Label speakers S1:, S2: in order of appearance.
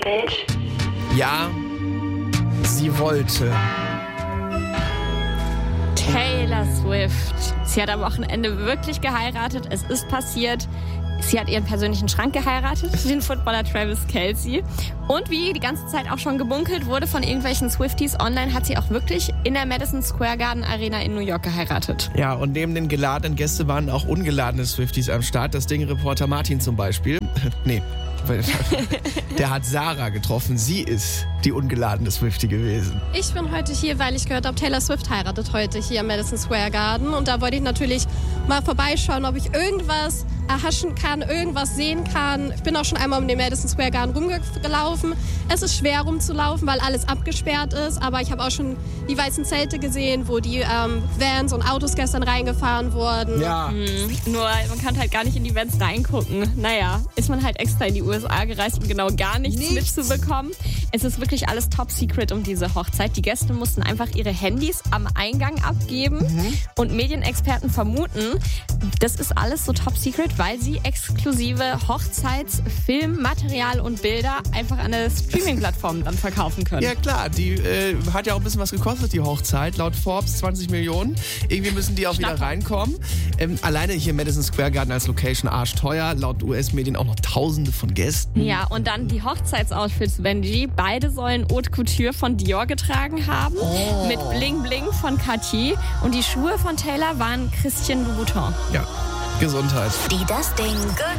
S1: bitch.
S2: Ja, sie wollte.
S3: Taylor Swift. Sie hat am Wochenende wirklich geheiratet. Es ist passiert. Sie hat ihren persönlichen Schrank geheiratet, den Footballer Travis Kelce. Und wie die ganze Zeit auch schon gebunkelt wurde von irgendwelchen Swifties online, hat sie auch wirklich in der Madison Square Garden Arena in New York geheiratet.
S2: Ja, und neben den geladenen Gästen waren auch ungeladene Swifties am Start. Das Ding-Reporter Martin zum Beispiel. Nee, der hat Sarah getroffen. Sie ist die ungeladene Swiftie gewesen.
S4: Ich bin heute hier, weil ich gehört habe, Taylor Swift heiratet heute hier am Madison Square Garden. Und da wollte ich natürlich mal vorbeischauen, ob ich irgendwas erhaschen kann, irgendwas sehen kann. Ich bin auch schon einmal um den Madison Square Garden rumgelaufen. Es ist schwer rumzulaufen, weil alles abgesperrt ist. Aber ich habe auch schon die weißen Zelte gesehen, wo die Vans und Autos gestern reingefahren wurden.
S2: Ja.
S3: Nur man kann halt gar nicht in die Vans reingucken. Naja, ist man halt extra in die USA gereist, um genau gar nichts mitzubekommen. Es ist wirklich alles top secret um diese Hochzeit. Die Gäste mussten einfach ihre Handys am Eingang abgeben. Und Medienexperten vermuten, das ist alles so top secret, weil sie exklusive Hochzeitsfilmmaterial und Bilder einfach an der Streaming-Plattform dann verkaufen können.
S2: Ja klar, die hat ja auch ein bisschen was gekostet, die Hochzeit. Laut Forbes 20 Millionen. Irgendwie müssen die auch wieder reinkommen. Alleine hier Madison Square Garden als Location arschteuer. Laut US-Medien auch noch Tausende von Gästen.
S3: Ja, und dann die Hochzeitsoutfits, Benji. Beide sollen Haute Couture von Dior getragen haben. Mit Bling Bling von Cartier. Und die Schuhe von Taylor waren Christian Louboutin.
S2: Ja, Gesundheit.
S1: Die Das Ding Good